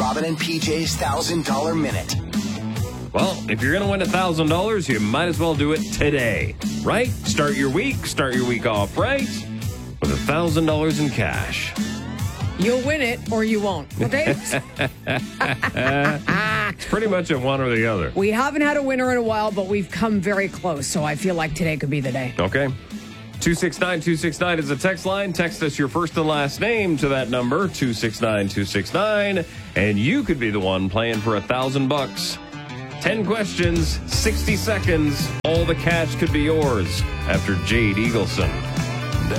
Robin and PJ's $1,000 Minute. Well, if you're going to win $1,000, you might as well do it today, right? Start your week off right with $1,000 in cash. You'll win it or you won't, okay? It's pretty much a one or the other. We haven't had a winner in a while, but we've come very close, so I feel like today could be the day. Okay. 269-269 is the text line. Text us your first and last name to that number, 269-269, and you could be the one playing for $1,000. 10 questions, 60 seconds. All the cash could be yours after Jade Eagleson.